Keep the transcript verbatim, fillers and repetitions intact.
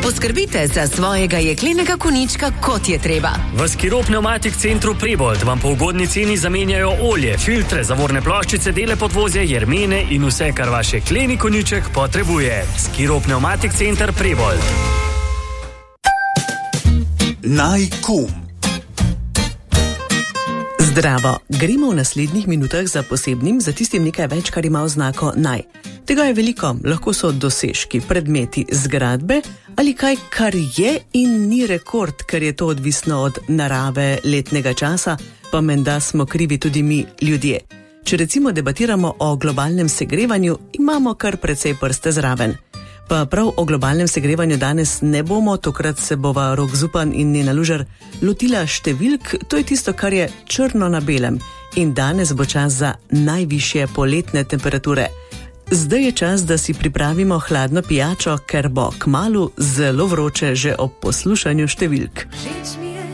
Poskrbite za svojega jeklenega konjička, kot je treba. V Skiro Pneumatik Centru Prebold vam po ugodni ceni zamenjajo olje, filtre, zavorne ploščice, dele podvozja, jermene in vse, kar vaš jekleni konjiček potrebuje. Skiro Pneumatik Center Prebold. Najkum. Zdravo, gremo v naslednjih minutah za posebnim, za tistim nekaj več, kar ima oznako naj. Tega je veliko, lahko so dosežki, predmeti, zgradbe ali kaj, kar je in ni rekord, ker je to odvisno od narave, letnega časa, pa menda smo krivi tudi mi, ljudje. Če recimo debatiramo o globalnem segrevanju, imamo kar precej prste zraven. Pa prav o globalnem segrevanju danes ne bomo, tokrat se bova Rok Zupan in Nena Lužar lotila številk, to je tisto, kar je črno na belem. In danes bo čas za najvišje poletne temperature. Zdaj je čas, da si pripravimo hladno pijačo, ker bo kmalu zelo vroče že ob poslušanju številk.